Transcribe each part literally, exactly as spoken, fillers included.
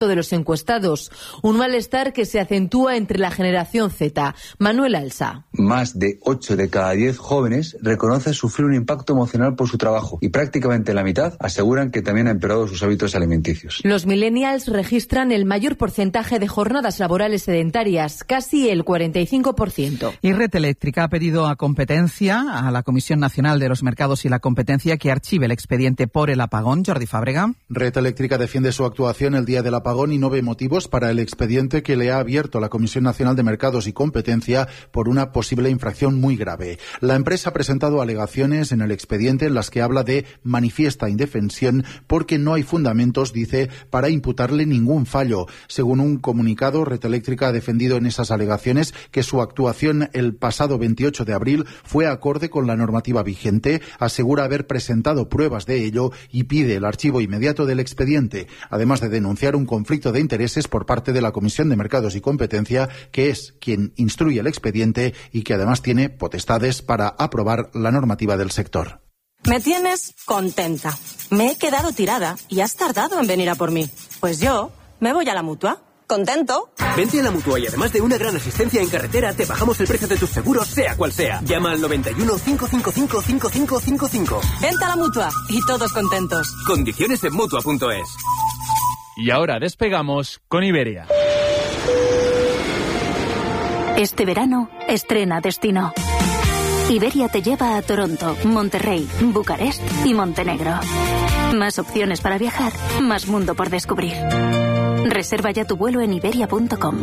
de los encuestados, un malestar que se acentúa entre la generación Z. Manuel Alsa. Más de ocho de cada diez jóvenes reconocen sufrir un impacto emocional por su trabajo y prácticamente la mitad aseguran que también ha empeorado sus hábitos alimenticios. Los millennials registran el mayor porcentaje de jornadas laborales sedentarias, casi el cuarenta y cinco por ciento. Y Red Eléctrica ha pedido a Competencia, a la Comisión Nacional de los Mercados y la Competencia, que archive el expediente por el apagón. Jordi Fábrega. Red Eléctrica defiende su actuación el día del apagón y no ve motivos para el expediente que le ha abierto la Comisión Nacional de Mercados y Competencia por una posible infracción muy grave. La empresa ha presentado alegaciones en el expediente en las que habla de manifiesta indefensión porque no hay fundamentos, dice, para imputarle ningún fallo. Según un comunicado, Red Eléctrica ha defendido en esas alegaciones que su actuación el pasado veintiocho de abril fue acorde con la normativa vigente, asegura haber presentado pruebas de ello y pide el archivo inmediato del expediente, además de denunciar un conflicto de intereses por parte de la Comisión de Mercados y Competencia, que es quien instruye el expediente y que además tiene potestades para aprobar la normativa del sector. Me tienes contenta. Me he quedado tirada y has tardado en venir a por mí. Pues yo me voy a la Mutua. ¿Contento? Vente a la Mutua y además de una gran asistencia en carretera, te bajamos el precio de tus seguros, sea cual sea. Llama al noventa y uno, cinco cinco cinco, cinco cinco cinco cinco. Vente a la Mutua y todos contentos. Condiciones en Mutua punto es. Y ahora despegamos con Iberia. Este verano, estrena destino. Iberia te lleva a Toronto, Monterrey, Bucarest y Montenegro. Más opciones para viajar, más mundo por descubrir. Reserva ya tu vuelo en iberia punto com.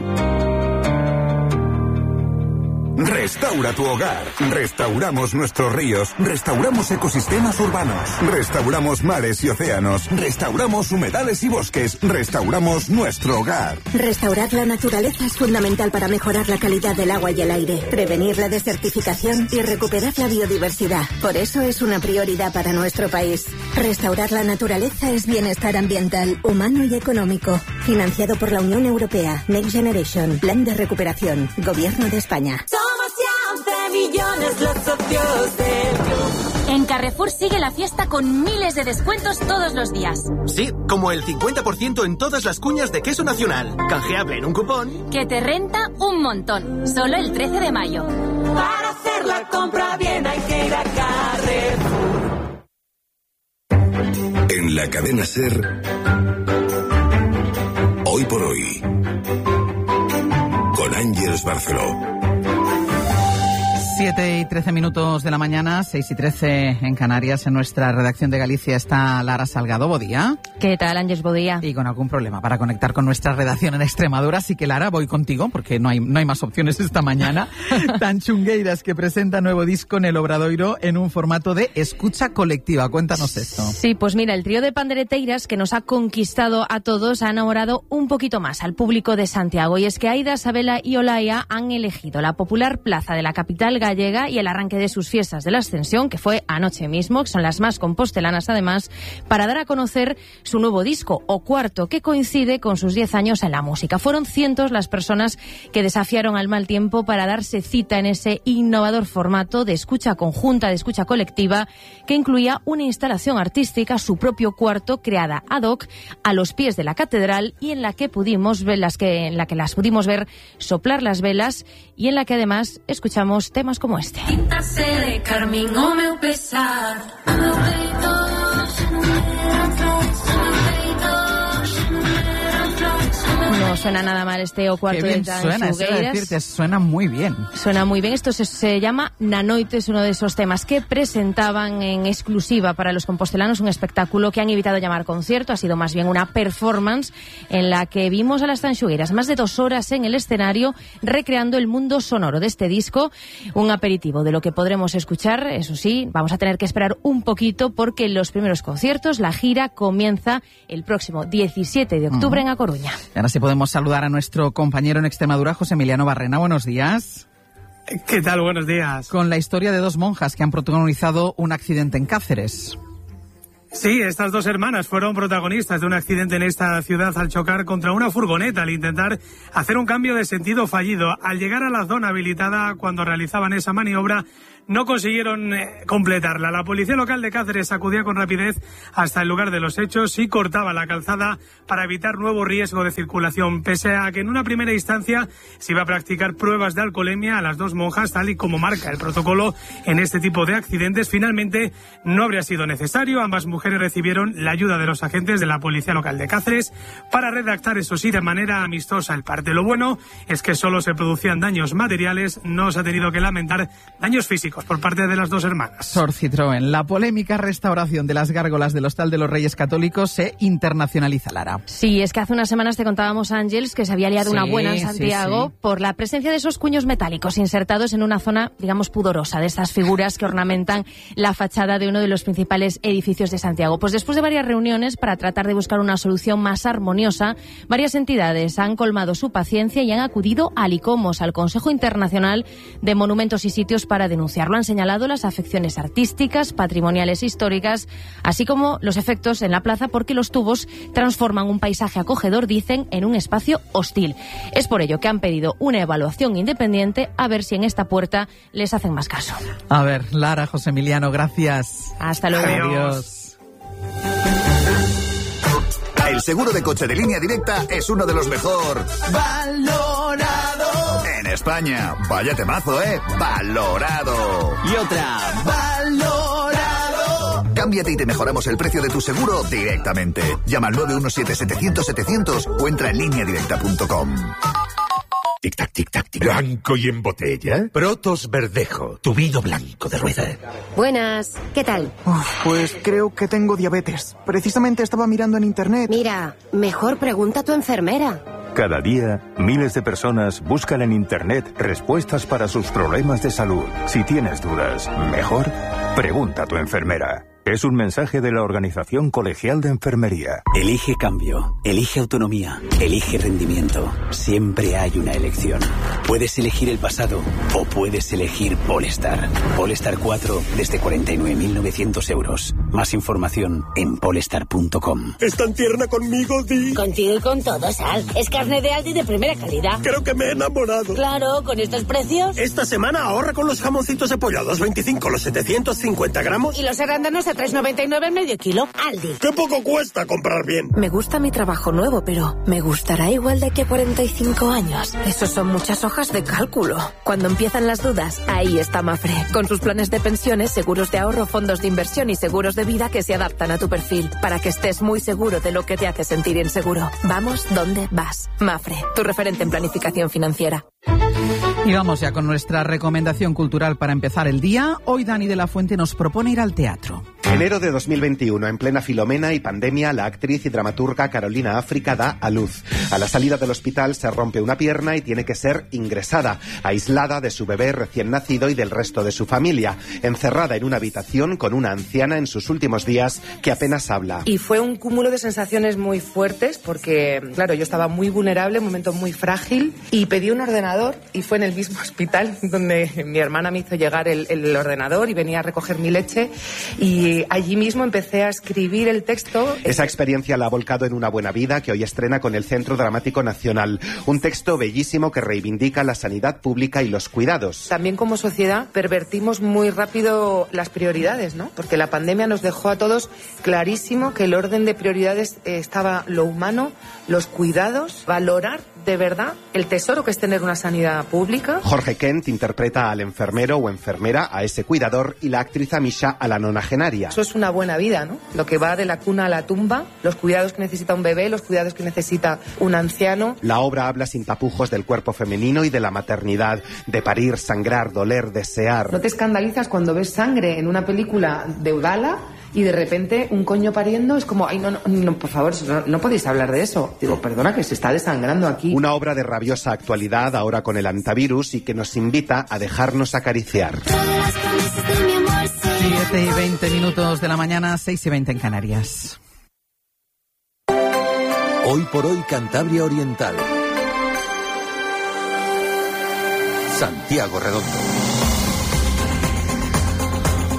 Restaura tu hogar. Restauramos nuestros ríos. Restauramos ecosistemas urbanos. Restauramos mares y océanos. Restauramos humedales y bosques. Restauramos nuestro hogar. Restaurar la naturaleza es fundamental para mejorar la calidad del agua y el aire, prevenir la desertificación y recuperar la biodiversidad. Por eso es una prioridad para nuestro país. Restaurar la naturaleza es bienestar ambiental, humano y económico. Financiado por la Unión Europea. Next Generation. Plan de recuperación. Gobierno de España. Millones los socios del club. En Carrefour sigue la fiesta con miles de descuentos todos los días. Sí, como el cincuenta por ciento en todas las cuñas de queso nacional. Canjeable en un cupón que te renta un montón. Solo el trece de mayo. Para hacer la compra bien hay que ir a Carrefour. En la cadena SER, hoy por hoy, con Ángeles Barceló. siete y trece minutos de la mañana, seis y trece en Canarias. En nuestra redacción de Galicia está Lara Salgado. Bodía. ¿Qué tal, Ángeles? Bodía. Y con algún problema para conectar con nuestra redacción en Extremadura. Así que, Lara, voy contigo porque no hay, no hay más opciones esta mañana. Tan Chungueiras, que presenta nuevo disco en el Obradoiro en un formato de escucha colectiva. Cuéntanos esto. Sí, pues mira, el trío de pandereteiras que nos ha conquistado a todos ha enamorado un poquito más al público de Santiago. Y es que Aida, Sabela y Olaya han elegido la popular plaza de la capital gallega y el arranque de sus fiestas de la Ascensión, que fue anoche mismo, que son las más compostelanas además, para dar a conocer su nuevo disco, O Cuarto, que coincide con sus diez años en la música. Fueron cientos las personas que desafiaron al mal tiempo para darse cita en ese innovador formato de escucha conjunta, de escucha colectiva, que incluía una instalación artística, su propio cuarto, creada ad hoc a los pies de la catedral y en la que pudimos ver las que, en la que las pudimos ver soplar las velas y en la que además escuchamos temas como este. No suena nada mal este O Cuarto de Tan suena, Xugueiras. Decirte, suena muy bien. Suena muy bien. Esto se, se llama Nanoite, es uno de esos temas que presentaban en exclusiva para los compostelanos, un espectáculo que han evitado llamar concierto, ha sido más bien una performance en la que vimos a las Tan Xugueiras más de dos horas en el escenario recreando el mundo sonoro de este disco, un aperitivo de lo que podremos escuchar. Eso sí, vamos a tener que esperar un poquito porque los primeros conciertos, la gira, comienza el próximo diecisiete de octubre uh-huh. en A Coruña. Y ahora sí podemos saludar a nuestro compañero en Extremadura, José Emiliano Barrena. Buenos días. ¿Qué tal? Buenos días. Con la historia de dos monjas que han protagonizado un accidente en Cáceres. Sí, estas dos hermanas fueron protagonistas de un accidente en esta ciudad al chocar contra una furgoneta al intentar hacer un cambio de sentido fallido. Al llegar a la zona habilitada cuando realizaban esa maniobra, no consiguieron eh, completarla. La policía local de Cáceres acudía con rapidez hasta el lugar de los hechos y cortaba la calzada para evitar nuevo riesgo de circulación, pese a que en una primera instancia se iba a practicar pruebas de alcoholemia a las dos monjas, tal y como marca el protocolo en este tipo de accidentes. Finalmente no habría sido necesario. Ambas mujeres recibieron la ayuda de los agentes de la policía local de Cáceres para redactar, eso sí, de manera amistosa el parte. Lo bueno es que solo se producían daños materiales, no se ha tenido que lamentar daños físicos por parte de las dos hermanas. Sor Citroën, la polémica restauración de las gárgolas del Hostal de los Reyes Católicos se internacionaliza, Lara. Sí, es que hace unas semanas te contábamos, Ángeles, que se había liado Sí, una buena en sí, Santiago sí. por la presencia de esos cuños metálicos insertados en una zona, digamos, pudorosa, de estas figuras que ornamentan la fachada de uno de los principales edificios de Santiago. Pues después de varias reuniones para tratar de buscar una solución más armoniosa, varias entidades han colmado su paciencia y han acudido al ICOMOS, al Consejo Internacional de Monumentos y Sitios, para denunciarlo. Han señalado las afecciones artísticas, patrimoniales e históricas, así como los efectos en la plaza, porque los tubos transforman un paisaje acogedor, dicen, en un espacio hostil. Es por ello que han pedido una evaluación independiente a ver si en esta puerta les hacen más caso. A ver, Lara, José Emiliano, gracias. Hasta luego. Adiós. El seguro de coche de Línea Directa es uno de los mejor valorado en España. Vaya temazo, ¿eh? Valorado. Y otra. Valorado. Cámbiate y te mejoramos el precio de tu seguro directamente. Llama al nueve uno siete, setecientos, setecientos o entra en línea directa punto com. Tic-tac, tic-tac, tic. ¿Blanco y en botella? Protos Verdejo, tu vino blanco de rueda. Buenas, ¿qué tal? Uf, pues creo que tengo diabetes. Precisamente estaba mirando en internet. Mira, mejor pregunta a tu enfermera. Cada día, miles de personas buscan en internet respuestas para sus problemas de salud. Si tienes dudas, mejor pregunta a tu enfermera. Es un mensaje de la Organización Colegial de Enfermería. Elige cambio, elige autonomía, elige rendimiento. Siempre hay una elección. Puedes elegir el pasado o puedes elegir Polestar. Polestar cuatro desde cuarenta y nueve mil novecientos euros. Más información en polestar punto com. ¿Es tan tierna conmigo, Di? Contigo y con todo, Sal. Es carne de Aldi de primera calidad. Creo que me he enamorado. Claro, con estos precios. Esta semana ahorra con los jamoncitos de pollo a dos veinticinco los setecientos cincuenta gramos. Y los arándanos a tres noventa y nueve el medio kilo. Aldi. ¡Qué poco cuesta comprar bien! Me gusta mi trabajo nuevo, pero ¿me gustará igual de aquí a cuarenta y cinco años? Esos son muchas hojas de cálculo. Cuando empiezan las dudas, ahí está Mafre. Con sus planes de pensiones, seguros de ahorro, fondos de inversión y seguros de vida que se adaptan a tu perfil, para que estés muy seguro de lo que te hace sentir inseguro. Vamos donde vas. Mafre, tu referente en planificación financiera. Y vamos ya con nuestra recomendación cultural para empezar el día. Hoy Dani de la Fuente nos propone ir al teatro. Enero de dos mil veintiuno, en plena Filomena y pandemia, la actriz y dramaturga Carolina África da a luz. A la salida del hospital se rompe una pierna y tiene que ser ingresada, aislada de su bebé recién nacido y del resto de su familia, encerrada en una habitación con una anciana en sus últimos días que apenas habla. Y fue un cúmulo de sensaciones muy fuertes porque, claro, yo estaba muy vulnerable, un momento muy frágil, y pedí un ordenador y fue en el mismo hospital donde mi hermana me hizo llegar el, el ordenador y venía a recoger mi leche, y allí mismo empecé a escribir el texto. Esa experiencia la ha volcado en Una buena vida, que hoy estrena con el Centro Dramático Nacional. Un texto bellísimo que reivindica la sanidad pública y los cuidados. También como sociedad pervertimos muy rápido las prioridades, ¿no? Porque la pandemia nos dejó a todos clarísimo que el orden de prioridades estaba lo humano, los cuidados, valorar de verdad el tesoro que es tener una sanidad pública. Jorge Kent interpreta al enfermero o enfermera, a ese cuidador, y la actriz Amisha a la nonagenaria. Eso es una buena vida, ¿no? Lo que va de la cuna a la tumba, los cuidados que necesita un bebé, los cuidados que necesita un anciano. La obra habla sin tapujos del cuerpo femenino y de la maternidad, de parir, sangrar, doler, desear. ¿No te escandalizas cuando ves sangre en una película de gala y de repente un coño pariendo? Es como, ay, no, no, no por favor, no, no podéis hablar de eso. Digo, perdona, que se está desangrando aquí. Una obra de rabiosa actualidad ahora con el antivirus y que nos invita a dejarnos acariciar. siete y veinte minutos de la mañana, seis y veinte en Canarias. Hoy por hoy Cantabria Oriental. Santiago Redondo.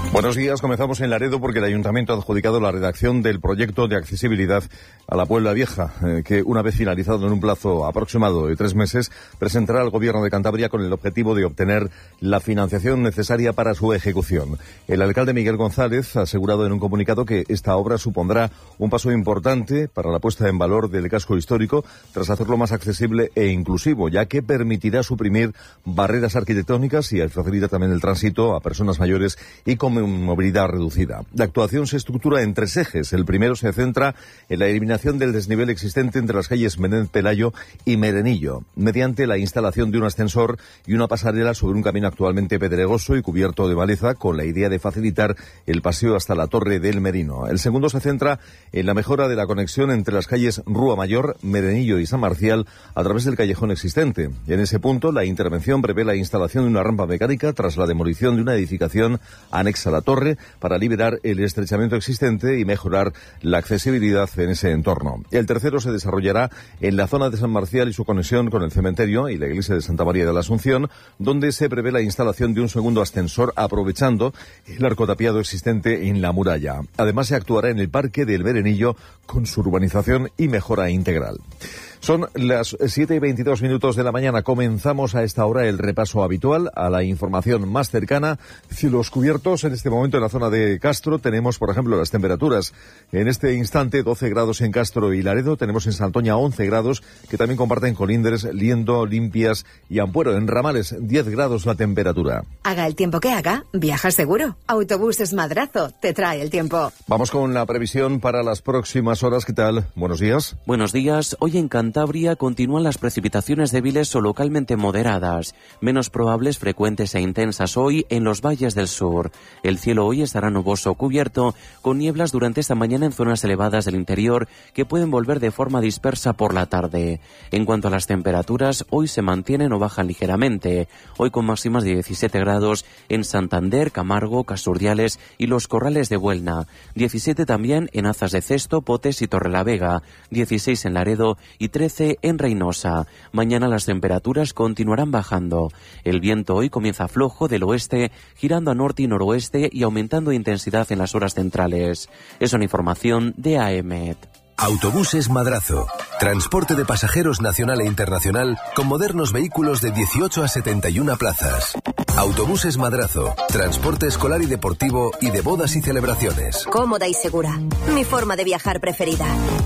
Buenos días, comenzamos en Laredo porque el Ayuntamiento ha adjudicado la redacción del proyecto de accesibilidad a la Puebla Vieja, eh, que una vez finalizado en un plazo aproximado de tres meses, presentará al Gobierno de Cantabria con el objetivo de obtener la financiación necesaria para su ejecución. El alcalde Miguel González ha asegurado en un comunicado que esta obra supondrá un paso importante para la puesta en valor del casco histórico, tras hacerlo más accesible e inclusivo, ya que permitirá suprimir barreras arquitectónicas y facilitar también el tránsito a personas mayores y con movilidad reducida. La actuación se estructura en tres ejes. El primero se centra en la eliminación del desnivel existente entre las calles Menéndez Pelayo y Merenillo, mediante la instalación de un ascensor y una pasarela sobre un camino actualmente pedregoso y cubierto de maleza, con la idea de facilitar el paseo hasta la Torre del Merino. El segundo se centra en la mejora de la conexión entre las calles Rúa Mayor, Merenillo y San Marcial a través del callejón existente. En ese punto, la intervención prevé la instalación de una rampa mecánica tras la demolición de una edificación anexa a la torre para liberar el estrechamiento existente y mejorar la accesibilidad en ese entorno. El tercero se desarrollará en la zona de San Marcial y su conexión con el cementerio y la iglesia de Santa María de la Asunción, donde se prevé la instalación de un segundo ascensor aprovechando el arco tapiado existente en la muralla. Además, se actuará en el Parque del Merenillo con su urbanización y mejora integral. Son las siete y veintidós minutos de la mañana. Comenzamos a esta hora el repaso habitual a la información más cercana. Cielos cubiertos en este momento en la zona de Castro. Tenemos, por ejemplo, las temperaturas. En este instante, doce grados en Castro y Laredo. Tenemos en Santoña once grados, que también comparten Colindres, Liendo, Limpias y Ampuero. En Ramales, diez grados la temperatura. Haga el tiempo que haga, viaja seguro. Autobuses Madrazo te trae el tiempo. Vamos con la previsión para las próximas horas. ¿Qué tal? Buenos días. Buenos días. Hoy en Cantabria continúan las precipitaciones débiles o localmente moderadas, menos probables, frecuentes e intensas hoy en los valles del sur. El cielo hoy estará nuboso o cubierto, con nieblas durante esta mañana en zonas elevadas del interior que pueden volver de forma dispersa por la tarde. En cuanto a las temperaturas, hoy se mantienen o bajan ligeramente, hoy con máximas de diecisiete grados en Santander, Camargo, Casturdiales y los Corrales de Buelna, diecisiete también en Azas de Cesto, Potes y Torrelavega, dieciséis en Laredo y trece en Reynosa. Mañana las temperaturas continuarán bajando. El viento hoy comienza flojo del oeste, girando a norte y noroeste y aumentando de intensidad en las horas centrales. Es una información de A E M E T. Autobuses Madrazo. Transporte de pasajeros nacional e internacional con modernos vehículos de dieciocho a setenta y una plazas. Autobuses Madrazo. Transporte escolar y deportivo y de bodas y celebraciones. Cómoda y segura. Mi forma de viajar preferida.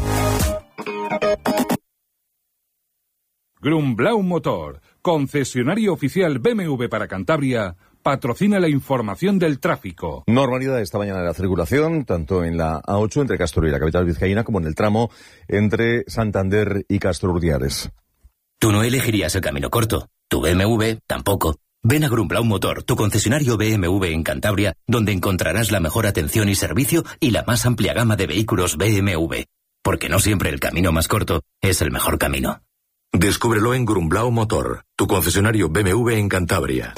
Grumblau Motor, concesionario oficial B M W para Cantabria, patrocina la información del tráfico. Normalidad esta mañana de la circulación, tanto en la A ocho entre Castro y la capital vizcaína, como en el tramo entre Santander y Castro-Urdiales. Tú no elegirías el camino corto, tu B M W tampoco. Ven a Grumblau Motor, tu concesionario B M W en Cantabria, donde encontrarás la mejor atención y servicio y la más amplia gama de vehículos B M W. Porque no siempre el camino más corto es el mejor camino. Descúbrelo en Grumblau Motor, tu concesionario B M W en Cantabria.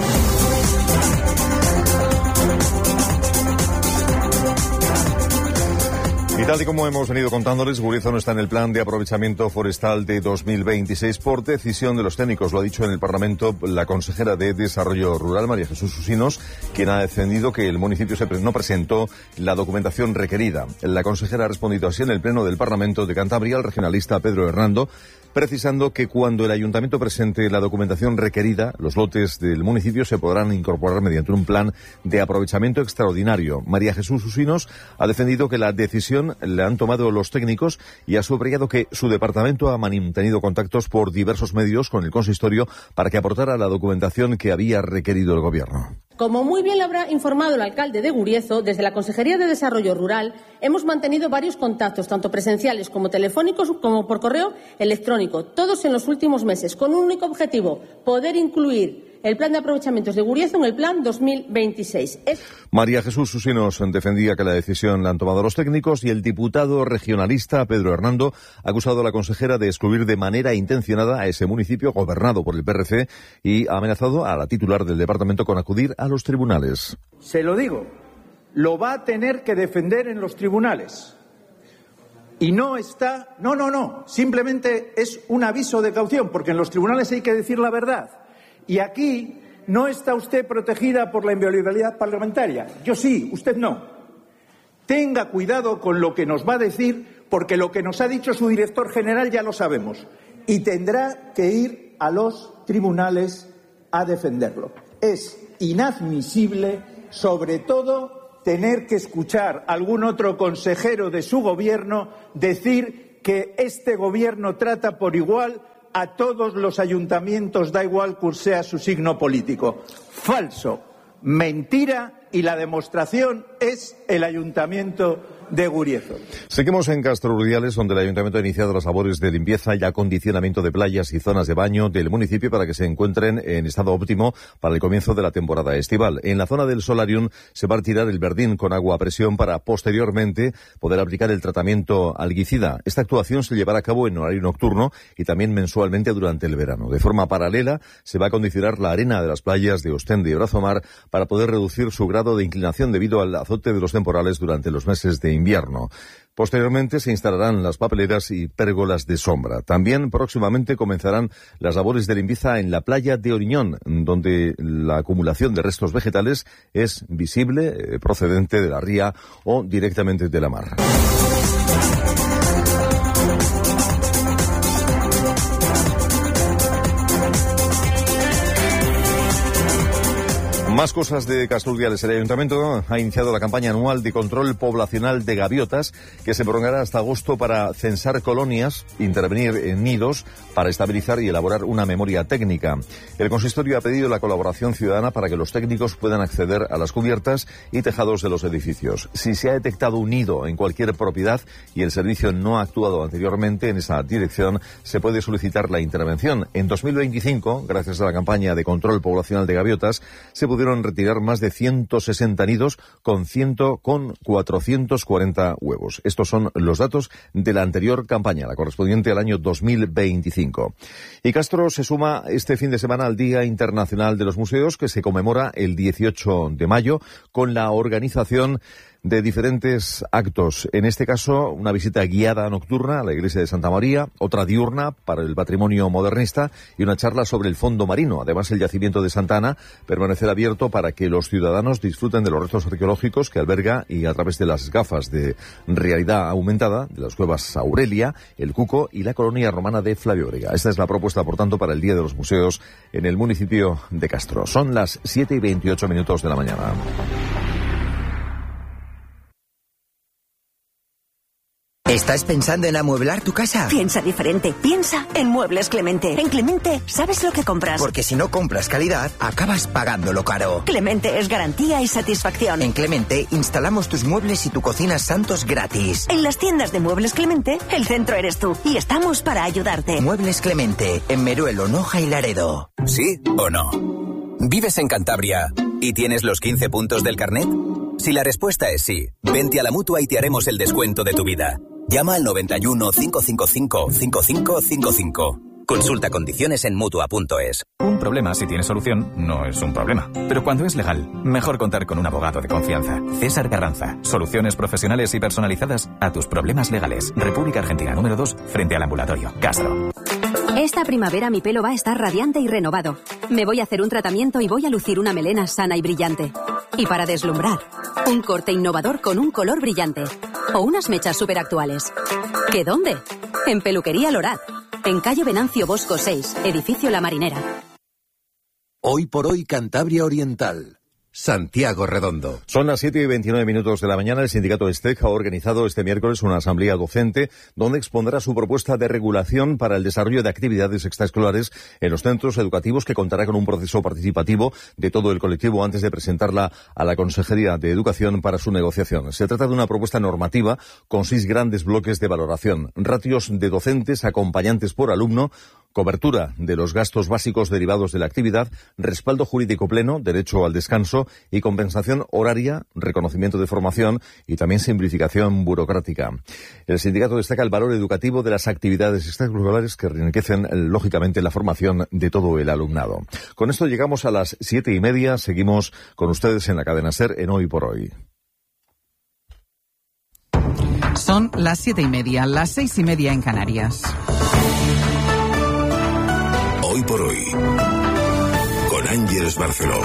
Y tal y como hemos venido contándoles, Guriezo no está en el plan de aprovechamiento forestal de dos mil veintiséis por decisión de los técnicos. Lo ha dicho en el Parlamento la consejera de Desarrollo Rural, María Jesús Usinos, quien ha defendido que el municipio no presentó la documentación requerida. La consejera ha respondido así en el Pleno del Parlamento de Cantabria al regionalista Pedro Hernando, precisando que cuando el ayuntamiento presente la documentación requerida, los lotes del municipio se podrán incorporar mediante un plan de aprovechamiento extraordinario. María Jesús Usinos ha defendido que la decisión la han tomado los técnicos y ha subrayado que su departamento ha mantenido contactos por diversos medios con el consistorio para que aportara la documentación que había requerido el gobierno. Como muy bien le habrá informado el alcalde de Guriezo, desde la Consejería de Desarrollo Rural hemos mantenido varios contactos, tanto presenciales como telefónicos, como por correo electrónico, todos en los últimos meses, con un único objetivo: poder incluir el plan de aprovechamientos de Guriezo en el plan dos mil veintiséis. Es... María Jesús Usinos defendía que la decisión la han tomado los técnicos y el diputado regionalista Pedro Hernando ha acusado a la consejera de excluir de manera intencionada a ese municipio gobernado por el P R C y ha amenazado a la titular del departamento con acudir a los tribunales. Se lo digo, lo va a tener que defender en los tribunales. Y no está... No, no, no. Simplemente es un aviso de caución, porque en los tribunales hay que decir la verdad. Y aquí no está usted protegida por la inviolabilidad parlamentaria. Yo sí, usted no. Tenga cuidado con lo que nos va a decir, porque lo que nos ha dicho su director general ya lo sabemos. Y tendrá que ir a los tribunales a defenderlo. Es inadmisible, sobre todo, tener que escuchar a algún otro consejero de su gobierno decir que este gobierno trata por igual a todos los ayuntamientos, da igual cuál sea su signo político. Falso, mentira, y la demostración es el ayuntamiento de Guriezo. Seguimos en Castro Urdiales, donde el ayuntamiento ha iniciado las labores de limpieza y acondicionamiento de playas y zonas de baño del municipio para que se encuentren en estado óptimo para el comienzo de la temporada estival. En la zona del Solarium se va a retirar el verdín con agua a presión para posteriormente poder aplicar el tratamiento alguicida. Esta actuación se llevará a cabo en horario nocturno y también mensualmente durante el verano. De forma paralela se va a acondicionar la arena de las playas de Ostende y Brazomar para poder reducir su grado de inclinación debido al azote de los temporales durante los meses de invierno. Posteriormente se instalarán las papeleras y pérgolas de sombra. También próximamente comenzarán las labores de limpieza en la playa de Oriñón, donde la acumulación de restos vegetales es visible, eh, procedente de la ría o directamente de la mar. Más cosas de Castro Urdiales. El Ayuntamiento ha iniciado la campaña anual de control poblacional de gaviotas que se prolongará hasta agosto para censar colonias, intervenir en nidos para estabilizar y elaborar una memoria técnica. El consistorio ha pedido la colaboración ciudadana para que los técnicos puedan acceder a las cubiertas y tejados de los edificios. Si se ha detectado un nido en cualquier propiedad y el servicio no ha actuado anteriormente en esa dirección, se puede solicitar la intervención. En dos mil veinticinco, gracias a la campaña de control poblacional de gaviotas, se pudieron retirar más de ciento sesenta nidos con ciento con cuatrocientos cuarenta huevos. Estos son los datos de la anterior campaña, la correspondiente al año dos mil veinticinco. Y Castro se suma este fin de semana al Día Internacional de los Museos, que se conmemora el dieciocho de mayo con la organización de diferentes actos. En este caso, una visita guiada nocturna a la iglesia de Santa María, otra diurna para el patrimonio modernista y una charla sobre el fondo marino. Además, el yacimiento de Santa Ana permanecerá abierto para que los ciudadanos disfruten de los restos arqueológicos que alberga y a través de las gafas de realidad aumentada de las cuevas Aurelia, el Cuco y la colonia romana de Flaviórega. Esta es la propuesta, por tanto, para el Día de los Museos en el municipio de Castro. Son las siete y veintiocho minutos de la mañana. ¿Estás pensando en amueblar tu casa? Piensa diferente. Piensa en Muebles Clemente. En Clemente, ¿sabes lo que compras? Porque si no compras calidad, acabas pagándolo caro. Clemente es garantía y satisfacción. En Clemente instalamos tus muebles y tu cocina Santos gratis. En las tiendas de Muebles Clemente, el centro eres tú y estamos para ayudarte. Muebles Clemente, en Meruelo, Noja y Laredo. ¿Sí o no? ¿Vives en Cantabria y tienes los quince puntos del carnet? Si la respuesta es sí, vente a la Mutua y te haremos el descuento de tu vida. Llama al noventa y uno, cinco cinco cinco, cinco cinco cinco cinco. Consulta condiciones en Mutua punto es. Un problema, si tiene solución, no es un problema. Pero cuando es legal, mejor contar con un abogado de confianza. César Carranza. Soluciones profesionales y personalizadas a tus problemas legales. República Argentina número dos, frente al ambulatorio. Castro. Esta primavera mi pelo va a estar radiante y renovado. Me voy a hacer un tratamiento y voy a lucir una melena sana y brillante. Y para deslumbrar, un corte innovador con un color brillante. O unas mechas súper actuales. ¿Qué dónde? En Peluquería Lorat. En calle Venancio Bosco seis, edificio La Marinera. Hoy por hoy Cantabria Oriental. Santiago Redondo. Son las siete y veintinueve minutos de la mañana. El sindicato ESTEC ha organizado este miércoles una asamblea docente donde expondrá su propuesta de regulación para el desarrollo de actividades extraescolares en los centros educativos, que contará con un proceso participativo de todo el colectivo antes de presentarla a la Consejería de Educación para su negociación. Se trata de una propuesta normativa con seis grandes bloques de valoración: ratios de docentes, acompañantes por alumno, cobertura de los gastos básicos derivados de la actividad, respaldo jurídico pleno, derecho al descanso y compensación horaria, reconocimiento de formación y también simplificación burocrática. El sindicato destaca el valor educativo de las actividades extraescolares que enriquecen, lógicamente, la formación de todo el alumnado. Con esto llegamos a las siete y media. Seguimos con ustedes en la cadena SER en Hoy por Hoy. Son las siete y media, las seis y media en Canarias. Hoy por Hoy, con Ángeles Barceló.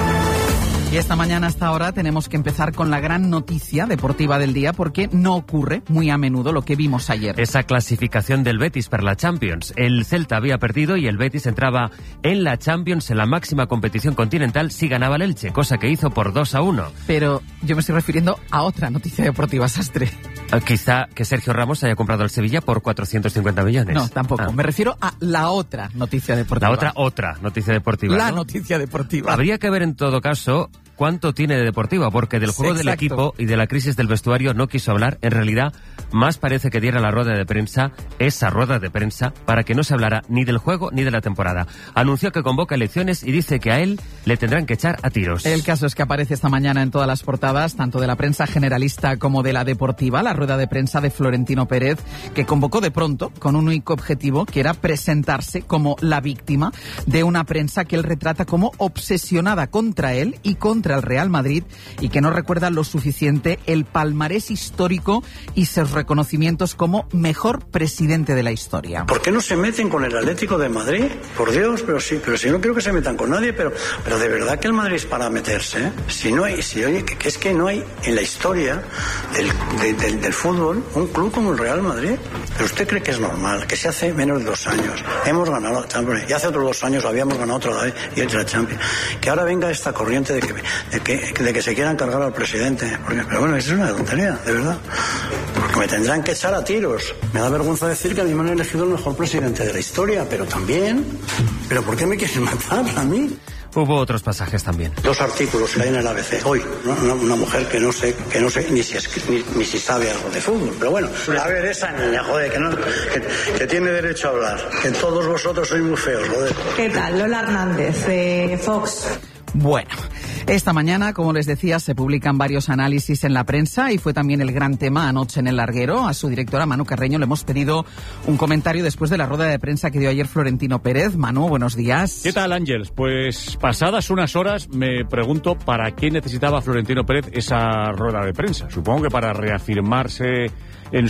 Y esta mañana hasta ahora tenemos que empezar con la gran noticia deportiva del día, porque no ocurre muy a menudo lo que vimos ayer. Esa clasificación del Betis para la Champions. El Celta había perdido y el Betis entraba en la Champions, en la máxima competición continental, si ganaba el Elche, cosa que hizo por dos a uno. Pero yo me estoy refiriendo a otra noticia deportiva, Sastre. Eh, quizá que Sergio Ramos haya comprado al Sevilla por cuatrocientos cincuenta millones. No, tampoco. Ah. Me refiero a la otra noticia deportiva. La otra, otra noticia deportiva. La ¿no? noticia deportiva. Habría que ver en todo caso cuánto tiene de deportiva, porque del juego Exacto. del equipo y de la crisis del vestuario no quiso hablar. En realidad, más parece que diera la rueda de prensa, esa rueda de prensa, para que no se hablara ni del juego ni de la temporada. Anunció que convoca elecciones y dice que a él le tendrán que echar a tiros. El caso es que aparece esta mañana en todas las portadas, tanto de la prensa generalista como de la deportiva, la rueda de prensa de Florentino Pérez, que convocó de pronto con un único objetivo, que era presentarse como la víctima de una prensa que él retrata como obsesionada contra él y contra el Real Madrid, y que no recuerda lo suficiente el palmarés histórico y sus reconocimientos como mejor presidente de la historia. ¿Por qué no se meten con el Atlético de Madrid? Por Dios, pero sí, pero si no creo que se metan con nadie, pero, pero de verdad que el Madrid es para meterse, ¿eh? Si no hay, si oye, que, que es que no hay en la historia del, de, del, del fútbol un club como el Real Madrid. Pero usted cree que es normal, que se hace menos de dos años hemos ganado la Champions, y hace otros dos años habíamos ganado otra vez y otra Champions, que ahora venga esta corriente de que, de que, de que se quieran cargar al presidente, porque, pero bueno, eso es una tontería, de verdad, porque me tendrán que echar a tiros. Me da vergüenza decir que a mí me han elegido el mejor presidente de la historia, pero también, pero ¿por qué me quieren matar a mí? Hubo otros pasajes también. Dos artículos que hay en el A B C hoy, ¿no? una, una mujer que no sé, que no sé ni si, es, ni, ni si sabe algo de fútbol, pero bueno, a ver, esa niña, joder, que, no, que, que tiene derecho a hablar, que todos vosotros sois muy feos, joder. ¿Qué tal? Lola Hernández, de Fox. Bueno, esta mañana, como les decía, se publican varios análisis en la prensa y fue también el gran tema anoche en El Larguero. A su directora, Manu Carreño, le hemos pedido un comentario después de la rueda de prensa que dio ayer Florentino Pérez. Manu, buenos días. ¿Qué tal, Ángeles? Pues pasadas unas horas me pregunto para qué necesitaba Florentino Pérez esa rueda de prensa. Supongo que para reafirmarse en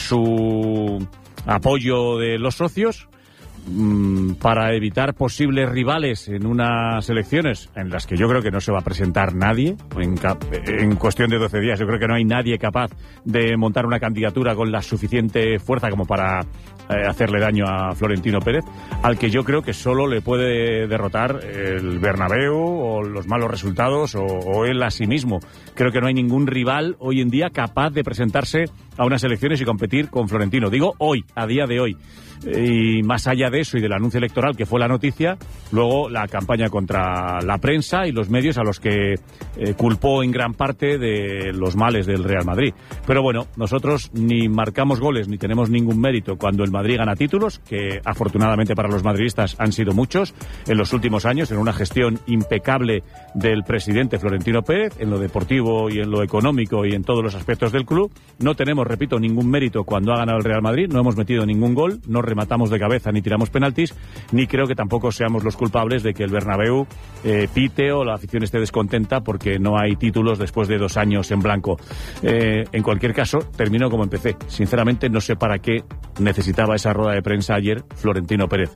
su apoyo de los socios, para evitar posibles rivales en unas elecciones en las que yo creo que no se va a presentar nadie en, en cuestión de doce días. Yo creo que no hay nadie capaz de montar una candidatura con la suficiente fuerza como para eh, hacerle daño a Florentino Pérez, al que yo creo que solo le puede derrotar el Bernabéu o los malos resultados o, o él a sí mismo. Creo que no hay ningún rival hoy en día capaz de presentarse a unas elecciones y competir con Florentino. Digo hoy, a día de hoy. Y más allá de eso y del anuncio electoral que fue la noticia, luego la campaña contra la prensa y los medios a los que eh, culpó en gran parte de los males del Real Madrid. Pero bueno, nosotros ni marcamos goles ni tenemos ningún mérito cuando el Madrid gana títulos, que afortunadamente para los madridistas han sido muchos en los últimos años, en una gestión impecable del presidente Florentino Pérez, en lo deportivo y en lo económico y en todos los aspectos del club. No tenemos, repito, ningún mérito cuando ha ganado el Real Madrid, no hemos metido ningún gol, no rematamos de cabeza ni tiramos penaltis, ni creo que tampoco seamos los culpables de que el Bernabéu eh, pite o la afición esté descontenta porque no hay títulos después de dos años en blanco. Eh, en cualquier caso, termino como empecé. Sinceramente, no sé para qué necesitaba esa rueda de prensa ayer Florentino Pérez.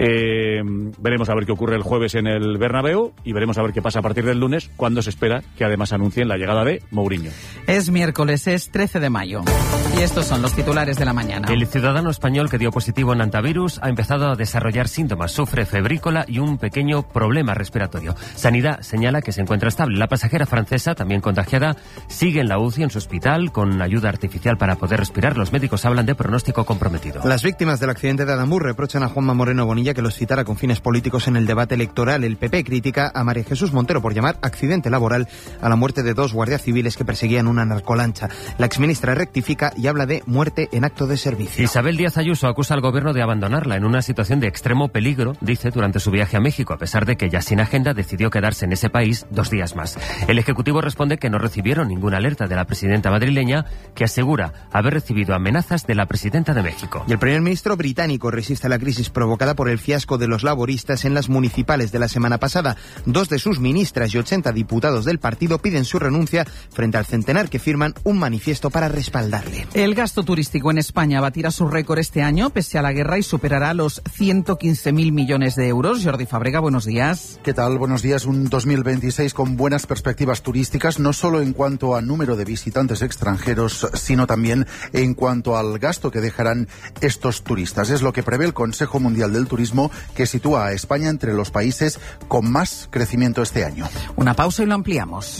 Eh, veremos a ver qué ocurre el jueves en el Bernabéu y veremos a ver qué pasa a partir del lunes, cuando se espera que además anuncien la llegada de Mourinho. Es miércoles, es trece de mayo. Y estos son los titulares de la mañana. El ciudadano español que dio positivo en antivirus ha empezado a desarrollar síntomas, sufre febrícola y un pequeño problema respiratorio. Sanidad señala que se encuentra estable. La pasajera francesa, también contagiada, sigue en la U C I en su hospital con ayuda artificial para poder respirar. Los médicos hablan de pronóstico comprometido. Las víctimas del accidente de Adamur reprochan a Juanma Moreno Bonilla que los citara con fines políticos en el debate electoral. El P P critica a María Jesús Montero por llamar accidente laboral a la muerte de dos guardias civiles que perseguían una narcolancha. La exministra rectifica y habla de muerte en acto de servicio. Isabel Díaz Ayuso acusa al gobierno de abandonarla en una situación de extremo peligro, dice, durante su viaje a México, a pesar de que ya sin agenda decidió quedarse en ese país dos días más. El Ejecutivo responde que no recibieron ninguna alerta de la presidenta madrileña, que asegura haber recibido amenazas de la presidenta de México. Y el primer ministro británico resiste la crisis provocada por el fiasco de los laboristas en las municipales de la semana pasada. Dos de sus ministras y ochenta diputados del partido piden su renuncia frente al centenar que firman un manifiesto para respaldarle. El gasto turístico en España batirá su récord este año, pese a la guerra, y superará los los ciento quince mil millones de euros. Jordi Fàbrega, buenos días. ¿Qué tal? Buenos días. Un dos mil veintiséis con buenas perspectivas turísticas, no solo en cuanto a número de visitantes extranjeros, sino también en cuanto al gasto que dejarán estos turistas. Es lo que prevé el Consejo Mundial del Turismo, que sitúa a España entre los países con más crecimiento este año. Una pausa y lo ampliamos.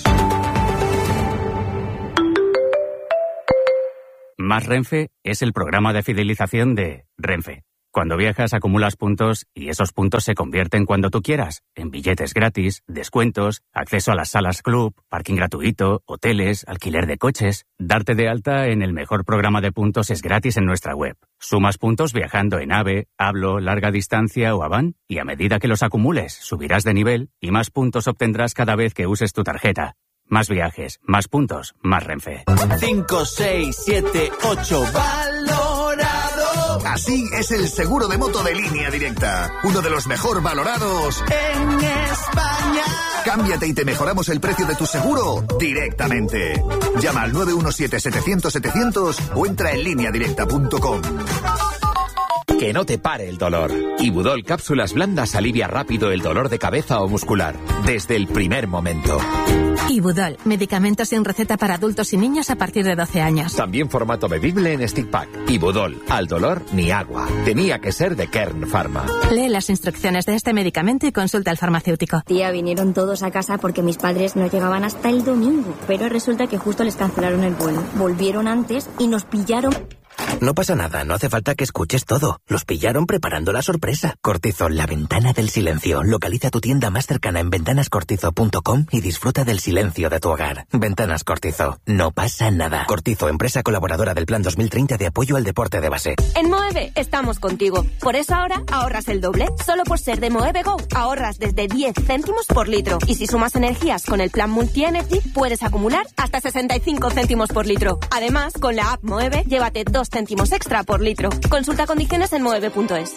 Más Renfe es el programa de fidelización de Renfe. Cuando viajas acumulas puntos y esos puntos se convierten cuando tú quieras en billetes gratis, descuentos, acceso a las salas club, parking gratuito, hoteles, alquiler de coches. Darte de alta en el mejor programa de puntos es gratis en nuestra web. Sumas puntos viajando en AVE, Hablo, larga distancia o Avan y a medida que los acumules subirás de nivel y más puntos obtendrás cada vez que uses tu tarjeta. Más viajes, más puntos, más Renfe. cinco, seis, siete, ocho, valorado. Así es el seguro de moto de Línea Directa. Uno de los mejor valorados en España. Cámbiate y te mejoramos el precio de tu seguro directamente. Llama al nueve uno siete, setecientos, setecientos o entra en línea directa punto com. Que no te pare el dolor. Ibudol Cápsulas Blandas alivia rápido el dolor de cabeza o muscular, desde el primer momento. Ibudol, medicamento sin receta para adultos y niños a partir de doce años. También formato bebible en stick pack. Ibudol, al dolor ni agua. Tenía que ser de Kern Pharma. Lee las instrucciones de este medicamento y consulta al farmacéutico. Tía, vinieron todos a casa porque mis padres no llegaban hasta el domingo, pero resulta que justo les cancelaron el vuelo. Volvieron antes y nos pillaron. No pasa nada, no hace falta que escuches todo. Los pillaron preparando la sorpresa. Cortizo, la ventana del silencio. Localiza tu tienda más cercana en ventanas cortizo punto com y disfruta del silencio de tu hogar. Ventanas Cortizo, no pasa nada. Cortizo, empresa colaboradora del Plan dos mil treinta de apoyo al deporte de base. En Moeve estamos contigo. Por eso ahora ahorras el doble. Solo por ser de Moeve Go ahorras desde diez céntimos por litro. Y si sumas energías con el plan Multi-Energy, puedes acumular hasta sesenta y cinco céntimos por litro. Además, con la app Moeve, llévate dos céntimos extra por litro. Consulta condiciones en moeve punto es.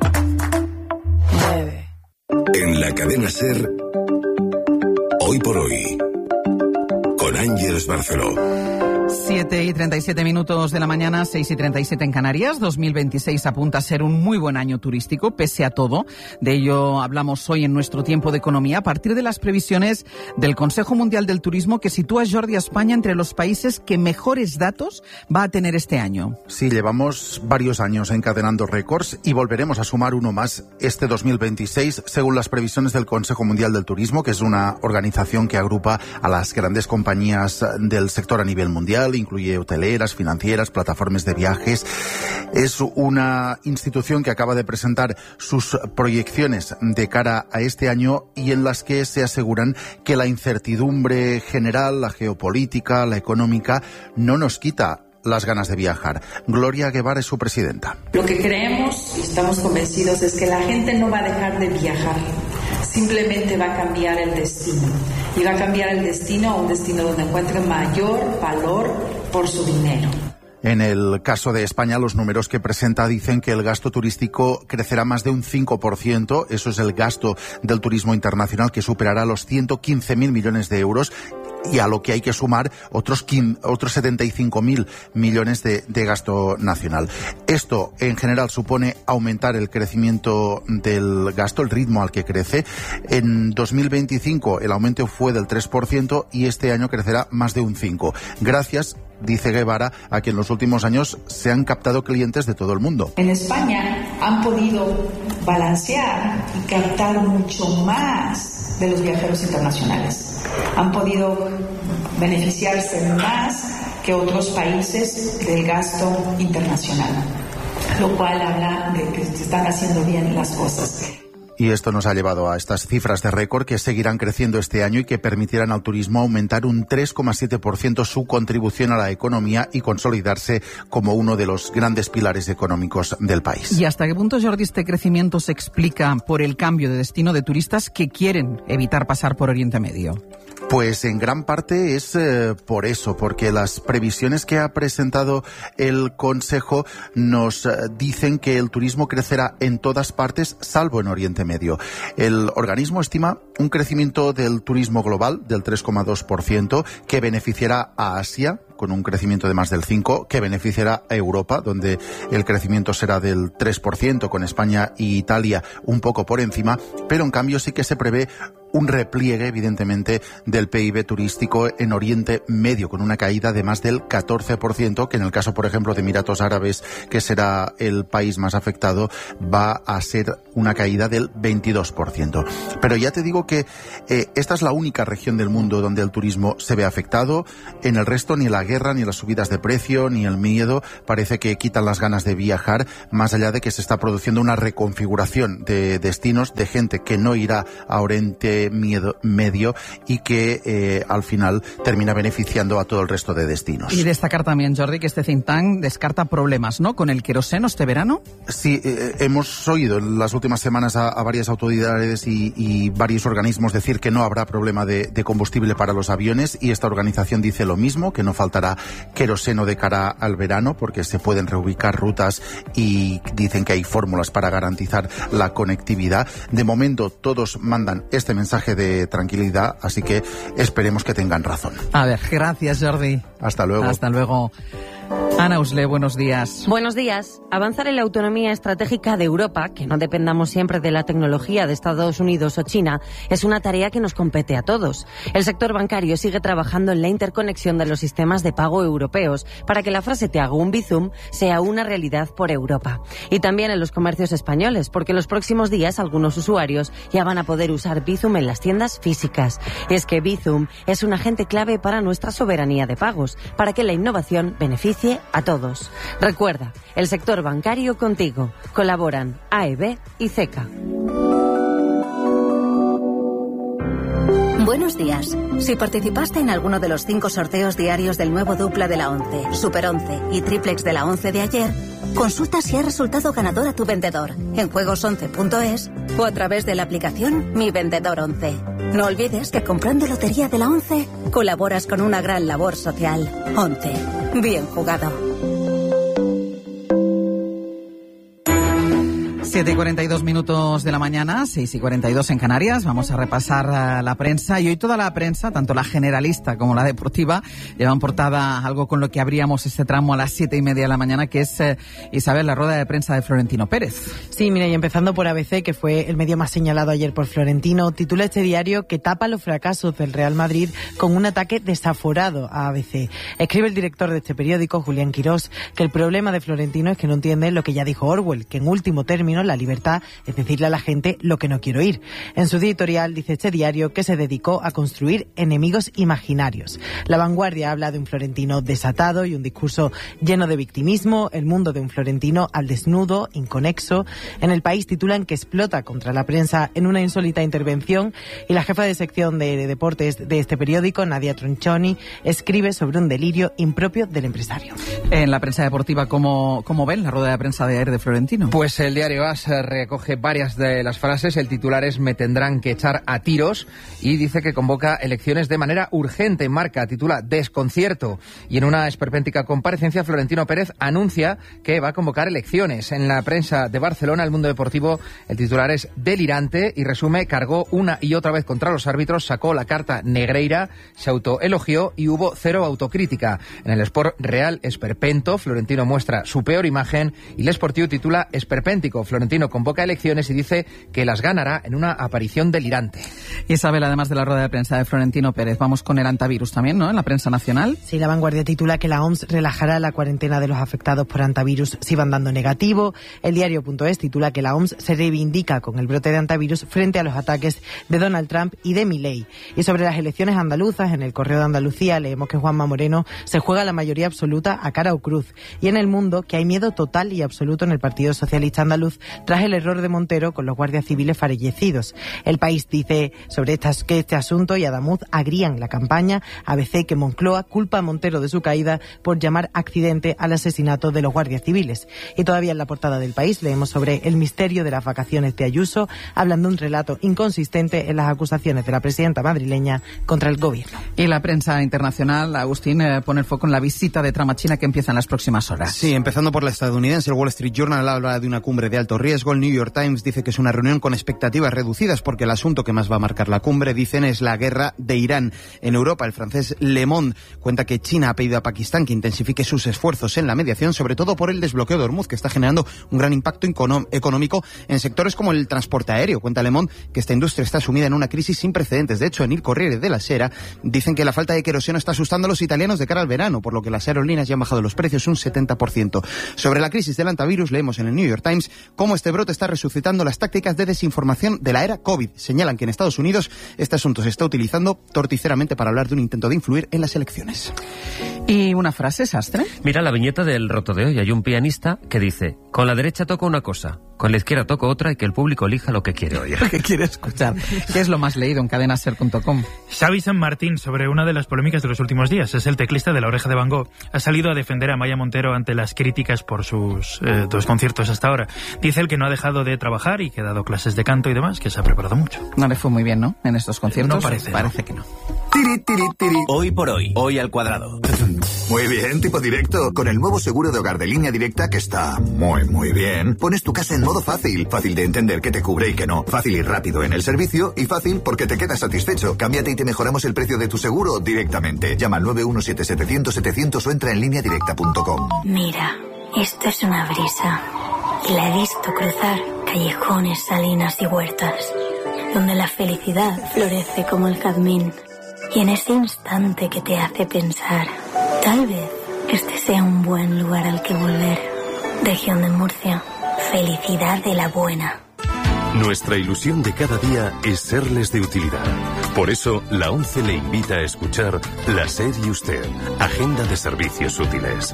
En la cadena SER, hoy por hoy, con Ángeles Barceló. siete y treinta y siete minutos de la mañana, seis y treinta y siete en Canarias. dos mil veintiséis apunta a ser un muy buen año turístico, pese a todo. De ello hablamos hoy en nuestro tiempo de economía, a partir de las previsiones del Consejo Mundial del Turismo, que sitúa Jordi a España entre los países que mejores datos va a tener este año. Sí, llevamos varios años encadenando récords y volveremos a sumar uno más este dos mil veintiséis, según las previsiones del Consejo Mundial del Turismo, que es una organización que agrupa a las grandes compañías del sector a nivel mundial. Incluye hoteleras, financieras, plataformas de viajes. Es una institución que acaba de presentar sus proyecciones de cara a este año y en las que se aseguran que la incertidumbre general, la geopolítica, la económica, no nos quita las ganas de viajar. Gloria Guevara es su presidenta. Lo que creemos y estamos convencidos es que la gente no va a dejar de viajar, simplemente va a cambiar el destino. Y va a cambiar el destino a un destino donde encuentre mayor valor por su dinero. En el caso de España, los números que presenta dicen que el gasto turístico crecerá más de un cinco por ciento. Eso es el gasto del turismo internacional, que superará los ciento quince mil millones de euros. Y a lo que hay que sumar otros, otros setenta y cinco mil millones de, de gasto nacional. Esto, en general, supone aumentar el crecimiento del gasto, el ritmo al que crece. En dos mil veinticinco el aumento fue del tres por ciento y este año crecerá más de un cinco por ciento. Gracias, dice Guevara, a que en los últimos años se han captado clientes de todo el mundo. En España han podido balancear y captar mucho más de los viajeros internacionales. Han podido beneficiarse más que otros países del gasto internacional, lo cual habla de que se están haciendo bien las cosas. Y esto nos ha llevado a estas cifras de récord que seguirán creciendo este año y que permitirán al turismo aumentar un tres coma siete por ciento su contribución a la economía y consolidarse como uno de los grandes pilares económicos del país. ¿Y hasta qué punto, Jordi, este crecimiento se explica por el cambio de destino de turistas que quieren evitar pasar por Oriente Medio? Pues en gran parte es eh, por eso, porque las previsiones que ha presentado el Consejo nos eh, dicen que el turismo crecerá en todas partes, salvo en Oriente Medio. El organismo estima un crecimiento del turismo global del tres coma dos por ciento que beneficiará a Asia, con un crecimiento de más del cinco por ciento, que beneficiará a Europa, donde el crecimiento será del tres por ciento, con España y Italia un poco por encima, pero en cambio sí que se prevé un repliegue, evidentemente, del P I B turístico en Oriente Medio, con una caída de más del catorce por ciento, que en el caso, por ejemplo, de Emiratos Árabes, que será el país más afectado, va a ser una caída del veintidós por ciento. Pero ya te digo que eh, esta es la única región del mundo donde el turismo se ve afectado. En el resto, ni la guerra, ni las subidas de precio, ni el miedo parece que quitan las ganas de viajar, más allá de que se está produciendo una reconfiguración de destinos, de gente que no irá a Oriente Miedo, medio y que eh, al final termina beneficiando a todo el resto de destinos. Y destacar también, Jordi, que este think tank descarta problemas, ¿no?, con el queroseno este verano. Sí, eh, hemos oído en las últimas semanas a, a varias autoridades y, y varios organismos decir que no habrá problema de, de combustible para los aviones, y esta organización dice lo mismo, que no faltará queroseno de cara al verano porque se pueden reubicar rutas y dicen que hay fórmulas para garantizar la conectividad. De momento todos mandan este mensaje de tranquilidad, así que esperemos que tengan razón. A ver, gracias, Jordi. Hasta luego. Hasta luego. Ana Usle, buenos días. Buenos días. Avanzar en la autonomía estratégica de Europa, que no dependamos siempre de la tecnología de Estados Unidos o China, es una tarea que nos compete a todos. El sector bancario sigue trabajando en la interconexión de los sistemas de pago europeos para que la frase "te hago un Bizum" sea una realidad por Europa. Y también en los comercios españoles, porque en los próximos días algunos usuarios ya van a poder usar Bizum en las tiendas físicas. Es que Bizum es un agente clave para nuestra soberanía de pagos, para que la innovación beneficie a todos. Recuerda, el sector bancario contigo. Colaboran A E B y C E C A. Buenos días. Si participaste en alguno de los cinco sorteos diarios del nuevo Dupla de la once, Super once y Triplex de la once de ayer, consulta si ha resultado ganador a tu vendedor en juegos once punto es o a través de la aplicación Mi Vendedor once. No olvides que comprando Lotería de la once colaboras con una gran labor social. once. Bien jugado. siete y cuarenta y dos minutos de la mañana, seis y cuarenta y dos en Canarias. Vamos a repasar uh, la prensa. Y hoy toda la prensa, tanto la generalista como la deportiva, llevan portada algo con lo que abríamos este tramo a las siete y media de la mañana, que es, uh, Isabel, la rueda de prensa de Florentino Pérez. Sí, mira, y empezando por A B C, que fue el medio más señalado ayer por Florentino, titula este diario que tapa los fracasos del Real Madrid con un ataque desaforado a A B C. Escribe el director de este periódico, Julián Quirós, que el problema de Florentino es que no entiende lo que ya dijo Orwell, que en último término la libertad es decirle a la gente lo que no quiero oír. En su editorial dice este diario que se dedicó a construir enemigos imaginarios. La Vanguardia habla de un Florentino desatado y un discurso lleno de victimismo, el mundo de un Florentino al desnudo, inconexo. En El País titulan que explota contra la prensa en una insólita intervención, y la jefa de sección de deportes de este periódico, Nadia Tronchoni, escribe sobre un delirio impropio del empresario. En la prensa deportiva, ¿cómo, cómo ven la rueda de prensa de ayer de Florentino? Pues el diario A S recoge varias de las frases. El titular es "me tendrán que echar a tiros", y dice que convoca elecciones de manera urgente. Marca titula "desconcierto", y en una esperpéntica comparecencia Florentino Pérez anuncia que va a convocar elecciones. En la prensa de Barcelona, El Mundo Deportivo, el titular es "delirante", y resume: cargó una y otra vez contra los árbitros, sacó la carta Negreira, se autoelogió y hubo cero autocrítica. En el Sport, Real esperpento, Florentino muestra su peor imagen, y El Sportiu titula "esperpéntico". Florentino convoca elecciones y dice que las ganará en una aparición delirante. Isabel, además de la rueda de prensa de Florentino Pérez, vamos con el antivirus también, ¿no?, en la prensa nacional. Sí, La Vanguardia titula que la O M S relajará la cuarentena de los afectados por antivirus si van dando negativo. El diario.es titula que la O M S se reivindica con el brote de antivirus frente a los ataques de Donald Trump y de Milei. Y sobre las elecciones andaluzas, en El Correo de Andalucía leemos que Juanma Moreno se juega la mayoría absoluta a cara o cruz. Y en El Mundo, que hay miedo total y absoluto en el Partido Socialista Andaluz tras el error de Montero con los guardias civiles fallecidos. El País dice sobre estas, que este asunto y Adamuz agrían la campaña. A B C que Moncloa culpa a Montero de su caída por llamar accidente al asesinato de los guardias civiles. Y todavía en la portada del País leemos sobre el misterio de las vacaciones de Ayuso, hablando de un relato inconsistente en las acusaciones de la presidenta madrileña contra el gobierno. Y la prensa internacional, Agustín, eh, pone el foco en la visita de Trump a China que empieza en las próximas horas. Sí, empezando por la estadounidense, el Wall Street Journal habla de una cumbre de alto riesgo, el New York Times dice que es una reunión con expectativas reducidas porque el asunto que más va a marcar la cumbre, dicen, es la guerra de Irán. En Europa, el francés Le Monde cuenta que China ha pedido a Pakistán que intensifique sus esfuerzos en la mediación, sobre todo por el desbloqueo de Hormuz, que está generando un gran impacto económico en sectores como el transporte aéreo. Cuenta Le Monde que esta industria está sumida en una crisis sin precedentes. De hecho, en Il Corriere della Sera dicen que la falta de queroseno está asustando a los italianos de cara al verano, por lo que las aerolíneas ya han bajado los precios un setenta por ciento. Sobre la crisis del antivirus, leemos en el New York Times cómo este brote está resucitando las tácticas de desinformación de la era COVID. Señalan que en Estados Unidos este asunto se está utilizando torticeramente para hablar de un intento de influir en las elecciones. ¿Y una frase, Sastre? Mira la viñeta del Roto de hoy. Hay un pianista que dice: con la derecha toco una cosa, con la izquierda toco otra, y que el público elija lo que quiere oír. Lo que quiere escuchar. ¿Qué es lo más leído en cadena ser punto com? Xavi San Martín, sobre una de las polémicas de los últimos días. Es el teclista de La Oreja de Van Gogh. Ha salido a defender a Maya Montero ante las críticas por sus eh, dos conciertos hasta ahora. Dice él que no ha dejado de trabajar y que ha dado clases de canto y demás, que se ha preparado mucho. No le fue muy bien, ¿no? En estos conciertos. No parece. Parece ¿no? que no. Tiri, tiri, tiri. Hoy por hoy, hoy al cuadrado. Muy bien, tipo directo. Con el nuevo seguro de hogar de Línea Directa, que está muy, muy bien, pones tu casa en modo fácil. Fácil de entender qué te cubre y qué no. Fácil y rápido en el servicio, y fácil porque te quedas satisfecho. Cámbiate y te mejoramos el precio de tu seguro directamente. Llama al nueve uno siete siete cero cero setecientos o entra en línea directa punto com. Mira, esto es una brisa. Y la he visto cruzar callejones, salinas y huertas, donde la felicidad florece como el jazmín. Y en ese instante que te hace pensar, tal vez este sea un buen lugar al que volver. Región de Murcia, felicidad de la buena. Nuestra ilusión de cada día es serles de utilidad. Por eso, la ONCE le invita a escuchar La SED y Usted, Agenda de Servicios Útiles.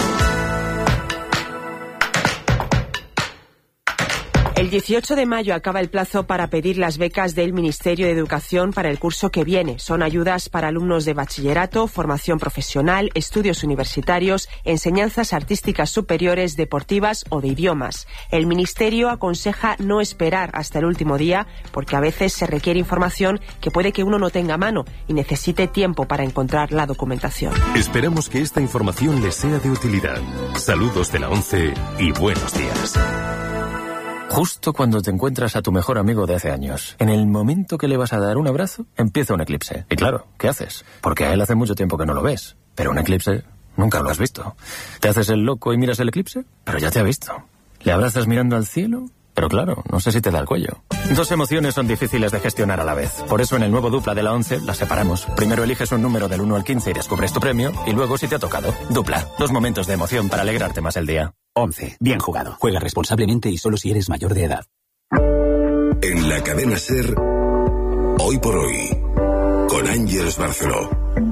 El dieciocho de mayo acaba el plazo para pedir las becas del Ministerio de Educación para el curso que viene. Son ayudas para alumnos de bachillerato, formación profesional, estudios universitarios, enseñanzas artísticas superiores, deportivas o de idiomas. El Ministerio aconseja no esperar hasta el último día porque a veces se requiere información que puede que uno no tenga a mano y necesite tiempo para encontrar la documentación. Esperamos que esta información les sea de utilidad. Saludos de la ONCE y buenos días. Justo cuando te encuentras a tu mejor amigo de hace años, en el momento que le vas a dar un abrazo, empieza un eclipse. Y claro, ¿qué haces? Porque a él hace mucho tiempo que no lo ves. Pero un eclipse nunca lo has visto. ¿Te haces el loco y miras el eclipse? Pero ya te ha visto. ¿Le abrazas mirando al cielo? Pero claro, no sé si te da el cuello. Dos emociones son difíciles de gestionar a la vez. Por eso en el nuevo Dupla de la ONCE las separamos. Primero eliges un número del uno al quince y descubres tu premio. Y luego si te ha tocado. Dupla. Dos momentos de emoción para alegrarte más el día. ONCE. Bien jugado. Juega responsablemente y solo si eres mayor de edad. En la cadena SER, Hoy por Hoy, con Ángeles Barceló.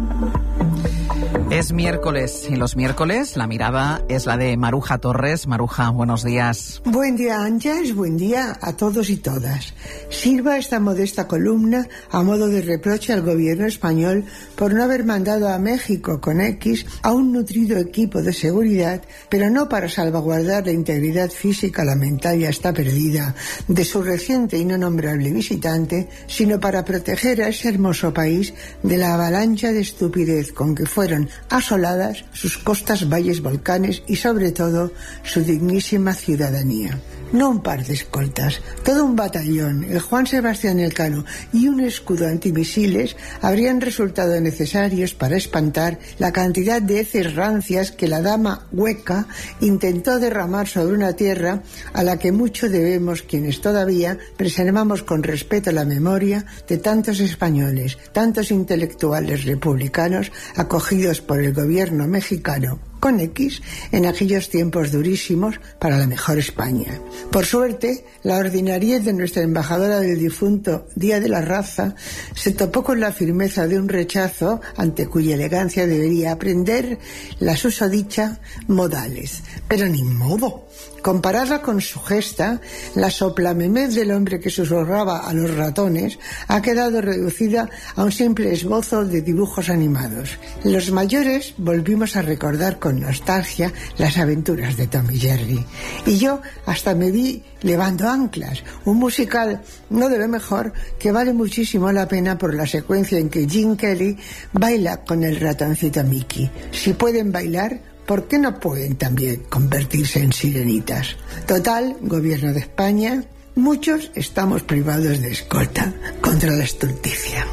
Es miércoles y los miércoles la mirada es la de Maruja Torres. Maruja, buenos días. Buen día, Ángeles, buen día a todos y todas. Sirva esta modesta columna a modo de reproche al gobierno español por no haber mandado a México con X a un nutrido equipo de seguridad, pero no para salvaguardar la integridad física, la mental ya está perdida, de su reciente y no nombrable visitante, sino para proteger a ese hermoso país de la avalancha de estupidez con que fueron asoladas sus costas, valles, volcanes y sobre todo su dignísima ciudadanía. No un par de escoltas, todo un batallón, el Juan Sebastián Elcano y un escudo antimisiles habrían resultado necesarios para espantar la cantidad de heces rancias que la dama hueca intentó derramar sobre una tierra a la que mucho debemos quienes todavía preservamos con respeto la memoria de tantos españoles, tantos intelectuales republicanos acogidos por el gobierno mexicano con X en aquellos tiempos durísimos para la mejor España. Por suerte, la ordinariez de nuestra embajadora del difunto Día de la Raza se topó con la firmeza de un rechazo ante cuya elegancia debería aprender la susodicha modales. Pero ni modo. Comparada con su gesta, la soplamemez del hombre que susurraba a los ratones ha quedado reducida a un simple esbozo de dibujos animados. Los mayores volvimos a recordar con nostalgia las aventuras de Tom y Jerry. Y yo hasta me vi Levando Anclas, un musical no de lo mejor que vale muchísimo la pena por la secuencia en que Jim Kelly baila con el ratoncito Mickey. Si pueden bailar, ¿por qué no pueden también convertirse en sirenitas? Total, Gobierno de España, muchos estamos privados de escolta contra la estulticia.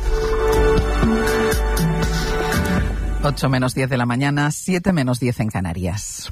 ocho menos diez de la mañana, siete menos diez en Canarias.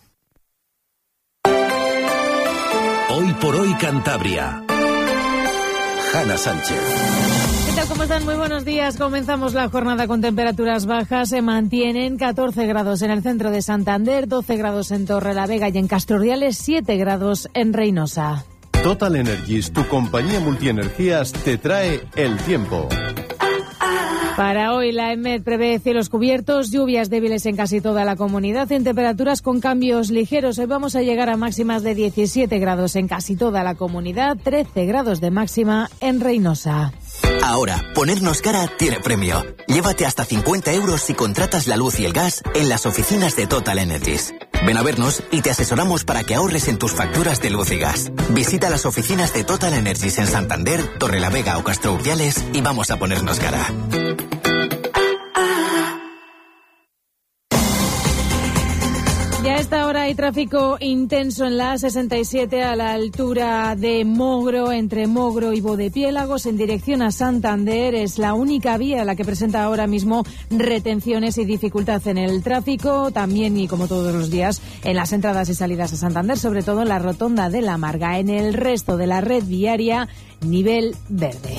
Hoy por hoy Cantabria. Hanna Sánchez. ¿Qué tal? ¿Cómo están? Muy buenos días. Comenzamos la jornada con temperaturas bajas. Se mantienen catorce grados en el centro de Santander, doce grados en Torrelavega y en Castroriales, siete grados en Reynosa. Total Energies, tu compañía multienergías, te trae el tiempo. Para hoy la EMET prevé cielos cubiertos, lluvias débiles en casi toda la comunidad, en temperaturas con cambios ligeros. Hoy vamos a llegar a máximas de diecisiete grados en casi toda la comunidad, trece grados de máxima en Reynosa. Ahora, ponernos cara tiene premio. Llévate hasta cincuenta euros si contratas la luz y el gas en las oficinas de Total Energies. Ven a vernos y te asesoramos para que ahorres en tus facturas de luz y gas. Visita las oficinas de Total Energies en Santander, Torrelavega o Castro Urdiales y vamos a ponernos cara. Ya a esta hora hay tráfico intenso en la A sesenta y siete a la altura de Mogro, entre Mogro y Bodepiélagos, en dirección a Santander. Es la única vía la que presenta ahora mismo retenciones y dificultad en el tráfico. También, y como todos los días, en las entradas y salidas a Santander, sobre todo en la rotonda de la Marga. En el resto de la red viaria, nivel verde.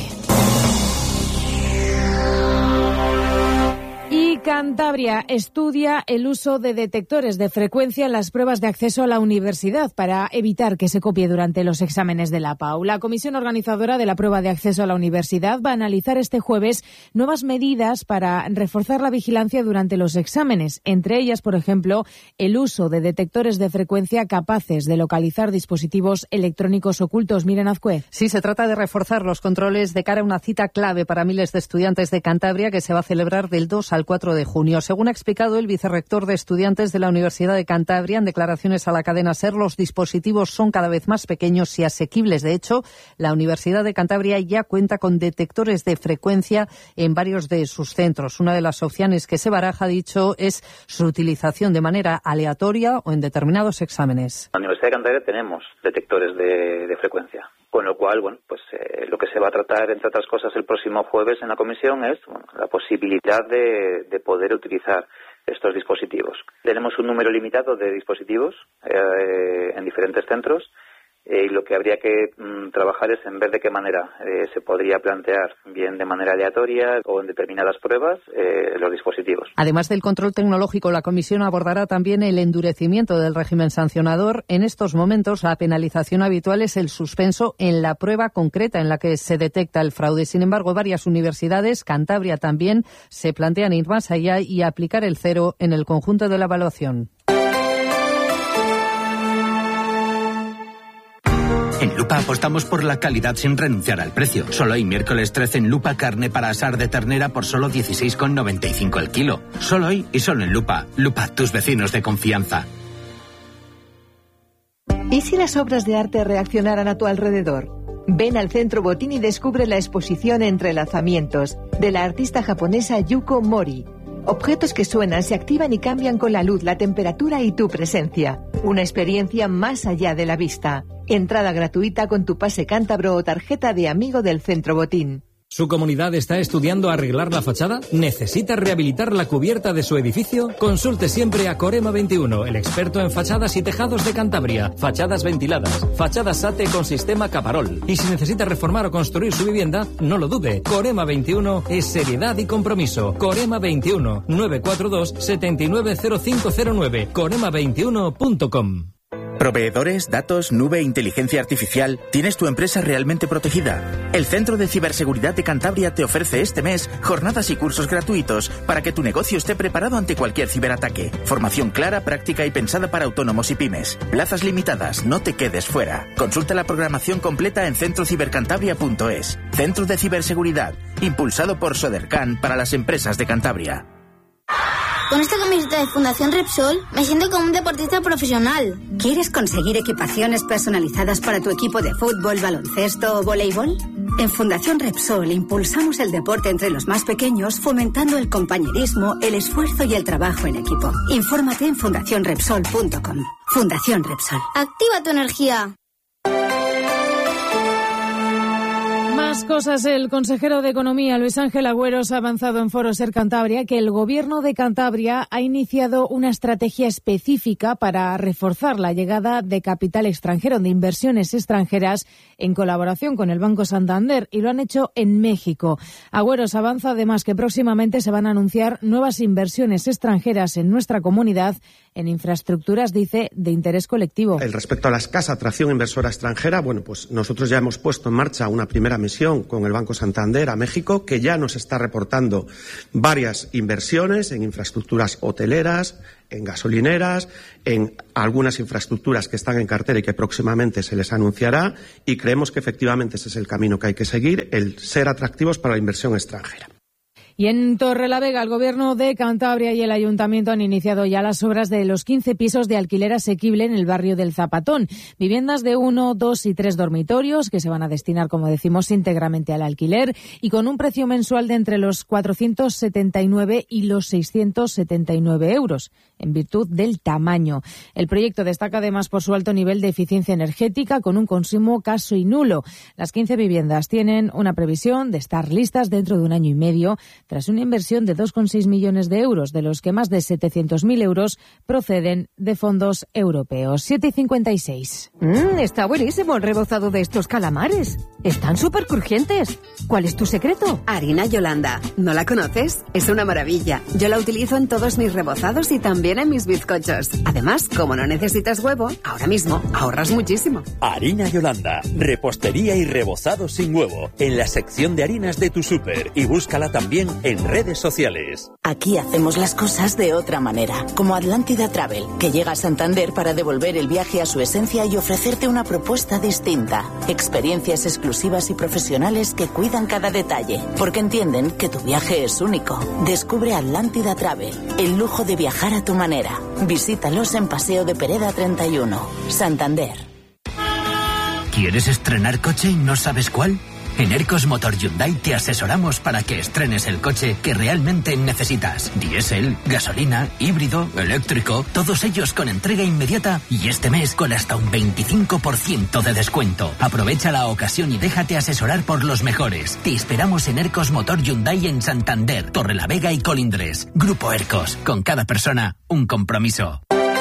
Y Cantabria estudia el uso de detectores de frecuencia en las pruebas de acceso a la universidad para evitar que se copie durante los exámenes de la P A U. La comisión organizadora de la prueba de acceso a la universidad va a analizar este jueves nuevas medidas para reforzar la vigilancia durante los exámenes. Entre ellas, por ejemplo, el uso de detectores de frecuencia capaces de localizar dispositivos electrónicos ocultos. Miren, Azcuez. Sí, se trata de reforzar los controles de cara a una cita clave para miles de estudiantes de Cantabria que se va a celebrar del dos al cuatro de junio. Según ha explicado el vicerrector de estudiantes de la Universidad de Cantabria en declaraciones a la cadena SER, los dispositivos son cada vez más pequeños y asequibles. De hecho, la Universidad de Cantabria ya cuenta con detectores de frecuencia en varios de sus centros. Una de las opciones que se baraja, ha dicho, es su utilización de manera aleatoria o en determinados exámenes. En la Universidad de Cantabria tenemos detectores de, de frecuencia. Con lo cual, bueno, pues eh, lo que se va a tratar, entre otras cosas, el próximo jueves en la comisión es bueno, la posibilidad de, de poder utilizar estos dispositivos. Tenemos un número limitado de dispositivos eh, en diferentes centros eh, y lo que habría que mm, trabajar es en ver de qué manera eh, se podría plantear, bien de manera aleatoria o en determinadas pruebas, eh, los dispositivos. Además del control tecnológico, la comisión abordará también el endurecimiento del régimen sancionador. En estos momentos, la penalización habitual es el suspenso en la prueba concreta en la que se detecta el fraude. Sin embargo, varias universidades, Cantabria también, se plantean ir más allá y aplicar el cero en el conjunto de la evaluación. En Lupa apostamos por la calidad sin renunciar al precio. Solo hoy, miércoles trece, en Lupa, carne para asar de ternera por solo dieciséis con noventa y cinco el kilo. Solo hoy y solo en Lupa. Lupa, tus vecinos de confianza. ¿Y si las obras de arte reaccionaran a tu alrededor? Ven al Centro Botín y descubre la exposición Entrelazamientos de la artista japonesa Yuko Mori. Objetos que suenan, se activan y cambian con la luz, la temperatura y tu presencia. Una experiencia más allá de la vista. Entrada gratuita con tu pase cántabro o tarjeta de amigo del Centro Botín. ¿Su comunidad está estudiando arreglar la fachada? ¿Necesita rehabilitar la cubierta de su edificio? Consulte siempre a Corema veintiuno, el experto en fachadas y tejados de Cantabria. Fachadas ventiladas, fachadas SATE con sistema Caparol. Y si necesita reformar o construir su vivienda, no lo dude. Corema veintiuno es seriedad y compromiso. Corema veintiuno, nueve cuatro dos, siete nueve cero cinco cero nueve, corema veintiuno punto com. Proveedores, datos, nube, inteligencia artificial. ¿Tienes tu empresa realmente protegida? El Centro de Ciberseguridad de Cantabria te ofrece este mes jornadas y cursos gratuitos para que tu negocio esté preparado ante cualquier ciberataque. Formación clara, práctica y pensada para autónomos y pymes. Plazas limitadas, no te quedes fuera. Consulta la programación completa en centro cibercantabria punto es. Centro de Ciberseguridad, impulsado por Sodercan para las empresas de Cantabria. Con esta camiseta de Fundación Repsol me siento como un deportista profesional. ¿Quieres conseguir equipaciones personalizadas para tu equipo de fútbol, baloncesto o voleibol? En Fundación Repsol impulsamos el deporte entre los más pequeños, fomentando el compañerismo, el esfuerzo y el trabajo en equipo. Infórmate en fundación repsol punto com. Fundación Repsol. Activa tu energía. Más cosas. El consejero de Economía, Luis Ángel Agüeros, ha avanzado en Foro Ser Cantabria que el Gobierno de Cantabria ha iniciado una estrategia específica para reforzar la llegada de capital extranjero, de inversiones extranjeras, en colaboración con el Banco Santander, y lo han hecho en México. Agüeros avanza además que próximamente se van a anunciar nuevas inversiones extranjeras en nuestra comunidad en infraestructuras, dice, de interés colectivo. El respecto a la escasa atracción inversora extranjera, bueno, pues nosotros ya hemos puesto en marcha una primera misión con el Banco Santander a México, que ya nos está reportando varias inversiones en infraestructuras hoteleras, en gasolineras, en algunas infraestructuras que están en cartera y que próximamente se les anunciará, y creemos que efectivamente ese es el camino que hay que seguir, el ser atractivos para la inversión extranjera. Y en Torrelavega, el Gobierno de Cantabria y el Ayuntamiento han iniciado ya las obras de los quince pisos de alquiler asequible en el barrio del Zapatón. Viviendas de uno, dos y tres dormitorios que se van a destinar, como decimos, íntegramente al alquiler y con un precio mensual de entre los cuatrocientos setenta y nueve y los seiscientos setenta y nueve euros, en virtud del tamaño. El proyecto destaca además por su alto nivel de eficiencia energética, con un consumo casi nulo. Las quince viviendas tienen una previsión de estar listas dentro de un año y medio, tras una inversión de dos coma seis millones de euros, de los que más de setecientos mil euros proceden de fondos europeos. siete y cincuenta y seis. Mm, está buenísimo el rebozado de estos calamares. Están súper crujientes. ¿Cuál es tu secreto? Harina Yolanda. ¿No la conoces? Es una maravilla. Yo la utilizo en todos mis rebozados y también en mis bizcochos. Además, como no necesitas huevo, ahora mismo ahorras muchísimo. Harina Yolanda. Repostería y rebozado sin huevo. En la sección de harinas de tu súper. Y búscala también en redes sociales. Aquí hacemos las cosas de otra manera, como Atlántida Travel, que llega a Santander para devolver el viaje a su esencia y ofrecerte una propuesta distinta. Experiencias exclusivas y profesionales que cuidan cada detalle, porque entienden que tu viaje es único. Descubre Atlántida Travel, el lujo de viajar a tu manera. Visítalos en Paseo de Pereda treinta y uno, Santander. ¿Quieres estrenar coche y no sabes cuál? En Ercos Motor Hyundai te asesoramos para que estrenes el coche que realmente necesitas. Diésel, gasolina, híbrido, eléctrico, todos ellos con entrega inmediata y este mes con hasta un veinticinco por ciento de descuento. Aprovecha la ocasión y déjate asesorar por los mejores. Te esperamos en Ercos Motor Hyundai en Santander, Torrelavega y Colindres. Grupo Ercos, con cada persona un compromiso.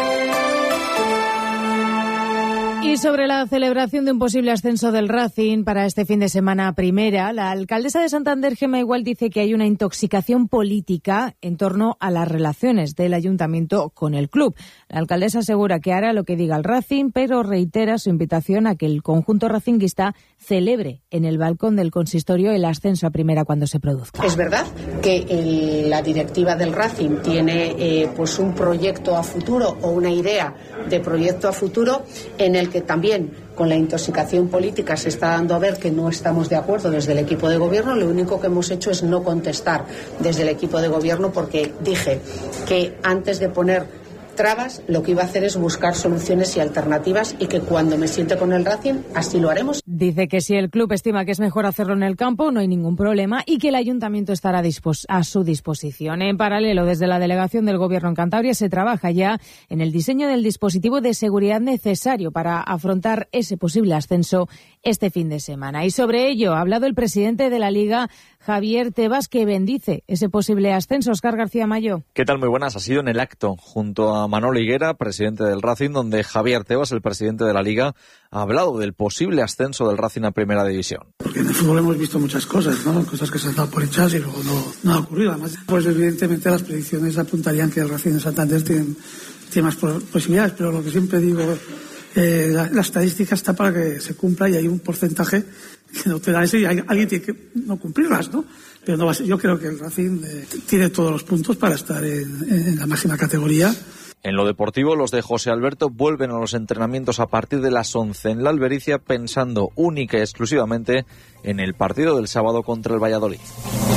Y sobre la celebración de un posible ascenso del Racing para este fin de semana a Primera, la alcaldesa de Santander, Gemma Igual, dice que hay una intoxicación política en torno a las relaciones del ayuntamiento con el club. La alcaldesa asegura que hará lo que diga el Racing, pero reitera su invitación a que el conjunto racinguista celebre en el balcón del consistorio el ascenso a Primera cuando se produzca. Es verdad que el, la directiva del Racing tiene eh, pues un proyecto a futuro o una idea de proyecto a futuro en el que también con la intoxicación política se está dando a ver que no estamos de acuerdo desde el equipo de gobierno. Lo único que hemos hecho es no contestar desde el equipo de gobierno porque dije que antes de poner trabas, lo que iba a hacer es buscar soluciones y alternativas y que cuando me siente con el Racing, así lo haremos. Dice que si el club estima que es mejor hacerlo en el campo, no hay ningún problema y que el ayuntamiento estará dispos- a su disposición. En paralelo, desde la delegación del Gobierno en Cantabria se trabaja ya en el diseño del dispositivo de seguridad necesario para afrontar ese posible ascenso este fin de semana. Y sobre ello ha hablado el presidente de la Liga, Javier Tebas, que bendice ese posible ascenso. Óscar García Mayo. ¿Qué tal? Muy buenas. Ha sido en el acto junto a Manolo Higuera, presidente del Racing, donde Javier Tebas, el presidente de la Liga, ha hablado del posible ascenso del Racing a Primera División. Porque en el fútbol hemos visto muchas cosas, ¿no? Cosas que se han dado por hechas y luego no, no ha ocurrido. Además, pues evidentemente las predicciones apuntarían que el Racing de Santander tiene, tiene más posibilidades, pero lo que siempre digo eh, la, la estadística está para que se cumpla y hay un porcentaje que no te da eso y hay, alguien tiene que no cumplirlas, ¿no? Pero no va a ser, yo creo que el Racing eh, tiene todos los puntos para estar en, en la máxima categoría. En lo deportivo, los de José Alberto vuelven a los entrenamientos a partir de las once en la Albericia, pensando única y exclusivamente en el partido del sábado contra el Valladolid.